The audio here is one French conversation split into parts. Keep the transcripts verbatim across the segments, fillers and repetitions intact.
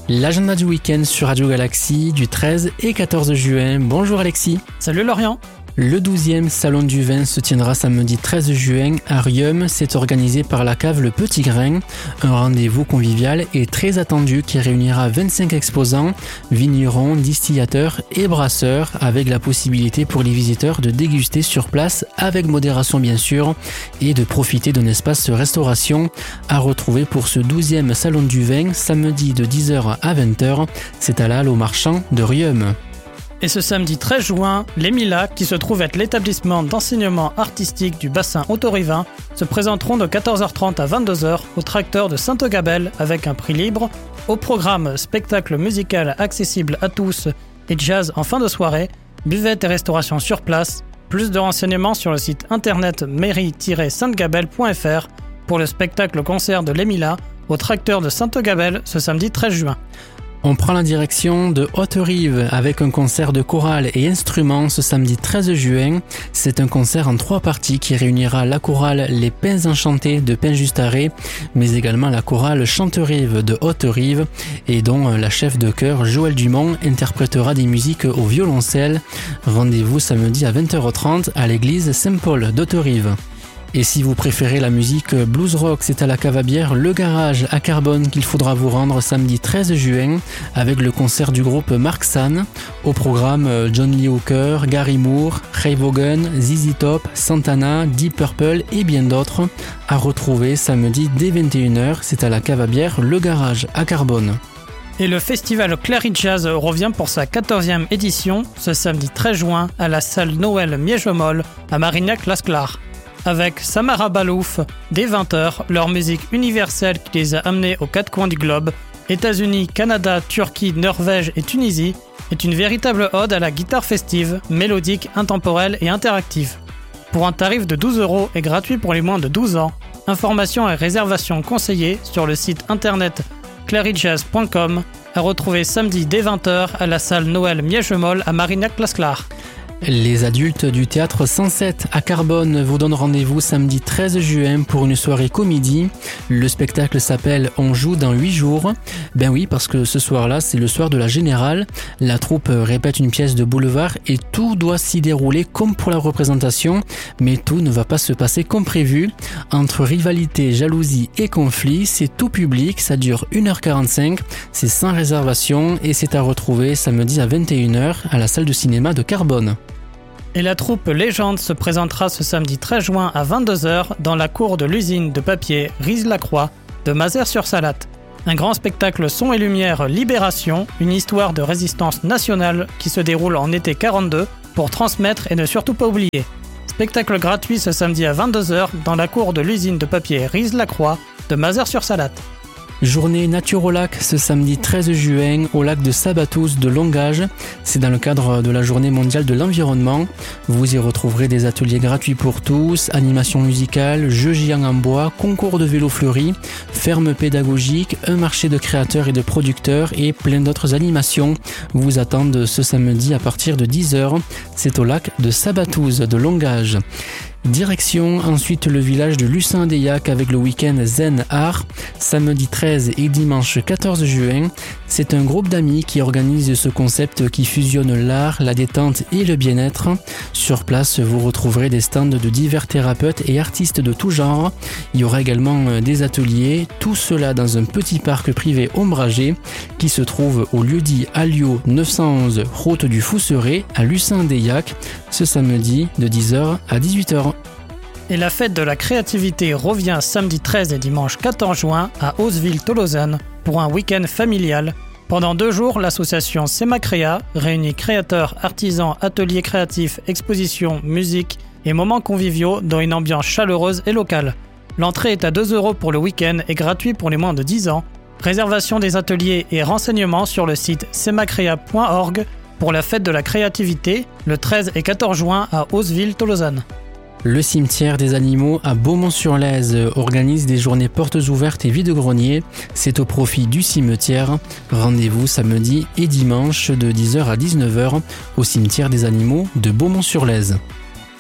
L'agenda du week-end sur Radio Galaxie du treize et quatorze juin. Bonjour Alexis. Salut Lorient. Le douzième Salon du vin se tiendra samedi treize juin à Riom. C'est organisé par la cave Le Petit Grain. Un rendez-vous convivial et très attendu qui réunira vingt-cinq exposants, vignerons, distillateurs et brasseurs, avec la possibilité pour les visiteurs de déguster sur place avec modération bien sûr et de profiter d'un espace restauration à retrouver pour ce douzième Salon du vin samedi de dix heures à vingt heures. C'est à la Halle aux Marchands de Riom. Et ce samedi treize juin, l'Emila, qui se trouve être l'établissement d'enseignement artistique du bassin Haut-Rivin, se présenteront de quatorze heures trente à vingt-deux heures au tracteur de Sainte-Gabelle avec un prix libre. Au programme spectacle musical accessible à tous et jazz en fin de soirée, buvette et restauration sur place. Plus de renseignements sur le site internet mairie tiret sainte gabelle point f r pour le spectacle concert de l'Emila au tracteur de Sainte-Gabelle ce samedi treize juin. On prend la direction de Haute-Rive avec un concert de chorale et instruments ce samedi treize juin. C'est un concert en trois parties qui réunira la chorale Les Pins Enchantés de Pin-Justaré, mais également la chorale Chante-Rive de Haute-Rive et dont la chef de chœur Joël Dumont interprétera des musiques au violoncelle. Rendez-vous samedi à vingt heures trente à l'église Saint-Paul d'Haute-Rive. Et si vous préférez la musique blues rock, c'est à la cave à bière Le Garage à Carbone qu'il faudra vous rendre samedi treize juin avec le concert du groupe Mark San. Au programme John Lee Hooker, Gary Moore, Ray Vaughan, Z Z Top, Santana, Deep Purple et bien d'autres à retrouver samedi dès vingt et une heures. C'est à la cave à bière Le Garage à Carbone. Et le festival Clary Jazz revient pour sa quatorzième édition ce samedi treize juin à la salle Noël Miège-Molle à Marignac-Lasclar. Avec Samara Balouf, dès vingt heures, leur musique universelle qui les a amenés aux quatre coins du globe, États-Unis, Canada, Turquie, Norvège et Tunisie, est une véritable ode à la guitare festive, mélodique, intemporelle et interactive. Pour un tarif de douze euros et gratuit pour les moins de douze ans, informations et réservations conseillées sur le site internet clary jazz point com, à retrouver samedi dès vingt heures à la salle Noël Miège-Molle à Marignac-Lasclar. Les adultes du théâtre cent sept à Carbone vous donnent rendez-vous samedi treize juin pour une soirée comédie. Le spectacle s'appelle On joue dans huit jours. Ben oui, parce que ce soir-là, c'est le soir de la Générale. La troupe répète une pièce de boulevard et tout doit s'y dérouler comme pour la représentation, mais tout ne va pas se passer comme prévu. Entre rivalité, jalousie et conflit, c'est tout public, ça dure une heure quarante-cinq, c'est sans réservation et c'est à retrouver samedi à vingt et une heures à la salle de cinéma de Carbone. Et la troupe Légende se présentera ce samedi treize juin à vingt-deux heures dans la cour de l'usine de papier Rise-la-Croix de Mazères-sur-Salate. Un grand spectacle son et lumière Libération, une histoire de résistance nationale qui se déroule en été quarante-deux pour transmettre et ne surtout pas oublier. Spectacle gratuit ce samedi à vingt-deux heures dans la cour de l'usine de papier Rise-la-Croix de Mazères-sur-Salate. Journée nature au lac ce samedi treize juin au lac de Sabatous de Longage. C'est dans le cadre de la journée mondiale de l'environnement. Vous y retrouverez des ateliers gratuits pour tous, animation musicale, jeux géants en bois, concours de vélo fleuri, ferme pédagogique, un marché de créateurs et de producteurs et plein d'autres animations vous attendent ce samedi à partir de dix heures. C'est au lac de Sabatous de Longage. Direction ensuite le village de Lucin-Deillac avec le week-end Zen Art, samedi treize et dimanche quatorze juin. C'est un groupe d'amis qui organise ce concept qui fusionne l'art, la détente et le bien-être. Sur place, vous retrouverez des stands de divers thérapeutes et artistes de tout genre. Il y aura également des ateliers, tout cela dans un petit parc privé ombragé qui se trouve au lieu-dit Alliot neuf cent onze, route du Fousseret à Lucin-Deillac, ce samedi de dix heures à dix-huit heures. Et la fête de la créativité revient samedi treize et dimanche quatorze juin à Hausseville-Tolosane pour un week-end familial. Pendant deux jours, l'association Semacrea réunit créateurs, artisans, ateliers créatifs, expositions, musique et moments conviviaux dans une ambiance chaleureuse et locale. L'entrée est à deux euros pour le week-end et gratuit pour les moins de dix ans. Réservation des ateliers et renseignements sur le site semacrea point org pour la fête de la créativité le treize et quatorze juin à Hausseville-Tolosane. Le cimetière des animaux à Beaumont-sur-Lèze organise des journées portes ouvertes et vide-grenier. C'est au profit du cimetière. Rendez-vous samedi et dimanche de dix heures à dix-neuf heures au cimetière des animaux de Beaumont-sur-Lèze.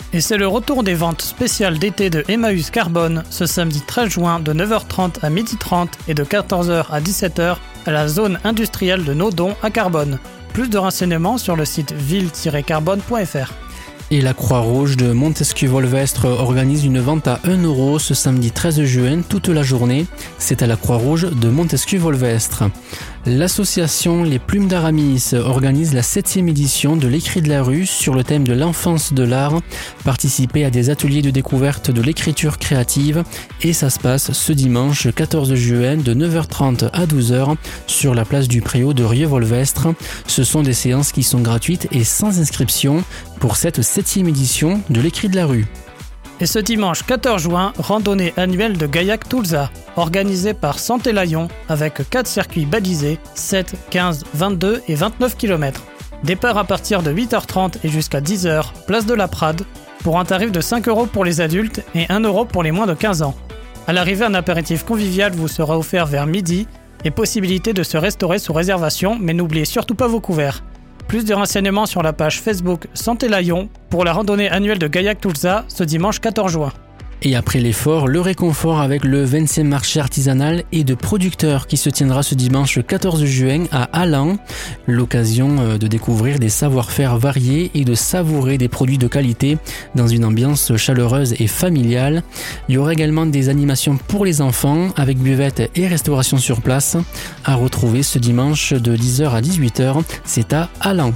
Et c'est le retour des ventes spéciales d'été de Emmaüs Carbone ce samedi treize juin de neuf heures trente à midi trente et de quatorze heures à dix-sept heures à la zone industrielle de Naudon à Carbone. Plus de renseignements sur le site ville tiret carbone point f r. Et la Croix-Rouge de Montesquieu-Volvestre organise une vente à un euro ce samedi treize juin toute la journée. C'est à la Croix-Rouge de Montesquieu-Volvestre. L'association Les Plumes d'Aramis organise la septième édition de l'écrit de la rue sur le thème de l'enfance de l'art. Participez à des ateliers de découverte de l'écriture créative et ça se passe ce dimanche quatorze juin de neuf heures trente à douze heures sur la place du Préau de Rieux-Volvestre. Ce sont des séances qui sont gratuites et sans inscription pour cette septième édition de l'écrit de la rue. Et ce dimanche quatorze juin, randonnée annuelle de Gaillac-Toulza, organisée par Santé Layon avec quatre circuits balisés, sept, quinze, vingt-deux et vingt-neuf kilomètres. Départ à partir de huit heures trente et jusqu'à dix heures, place de la Prade, pour un tarif de cinq euros pour les adultes et un euro pour les moins de quinze ans. À l'arrivée, un apéritif convivial vous sera offert vers midi et possibilité de se restaurer sous réservation, mais n'oubliez surtout pas vos couverts. Plus de renseignements sur la page Facebook Santé Layon pour la randonnée annuelle de Gaillac-Toulza ce dimanche quatorze juin. Et après l'effort, le réconfort avec le vingtième marché artisanal et de producteurs qui se tiendra ce dimanche quatorze juin à Allan. L'occasion de découvrir des savoir-faire variés et de savourer des produits de qualité dans une ambiance chaleureuse et familiale. Il y aura également des animations pour les enfants avec buvette et restauration sur place à retrouver ce dimanche de dix heures à dix-huit heures. C'est à Allan.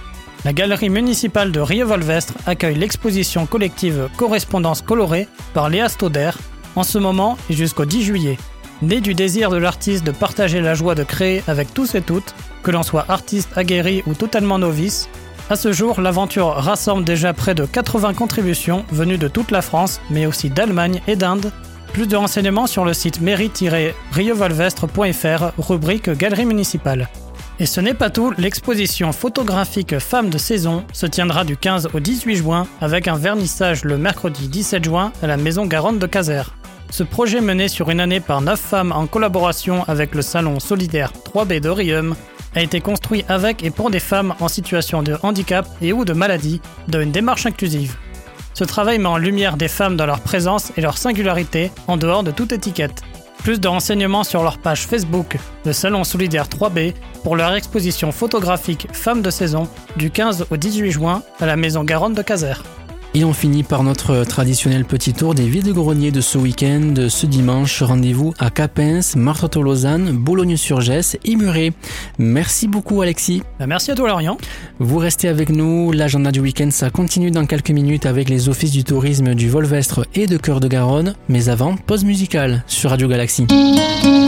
La galerie municipale de Rieux-Volvestre accueille l'exposition collective Correspondance colorée par Léa Stauder en ce moment et jusqu'au dix juillet. Née du désir de l'artiste de partager la joie de créer avec tous et toutes, que l'on soit artiste aguerri ou totalement novice, à ce jour, l'aventure rassemble déjà près de quatre-vingts contributions venues de toute la France, mais aussi d'Allemagne et d'Inde. Plus de renseignements sur le site mairie tiret rieux volvestre point f r, rubrique Galerie municipale. Et ce n'est pas tout, l'exposition photographique Femmes de saison se tiendra du quinze au dix-huit juin avec un vernissage le mercredi dix-sept juin à la maison Garonne de Caser. Ce projet mené sur une année par neuf femmes en collaboration avec le salon solidaire trois B de Riom a été construit avec et pour des femmes en situation de handicap et ou de maladie dans une démarche inclusive. Ce travail met en lumière des femmes dans leur présence et leur singularité en dehors de toute étiquette. Plus de renseignements sur leur page Facebook, le Salon Solidaire trois B, pour leur exposition photographique Femmes de saison du quinze au dix-huit juin à la maison Garonne de Caser. Et on finit par notre traditionnel petit tour des vides-greniers de ce week-end. Ce dimanche, rendez-vous à Capens, Martres-Tolosane, Boulogne-sur-Gesse et Muret. Merci beaucoup Alexis. Merci à toi Lorient. Vous restez avec nous, l'agenda du week-end ça continue dans quelques minutes avec les offices du tourisme du Volvestre et de Cœur de Garonne. Mais avant, pause musicale sur Radio Galaxy.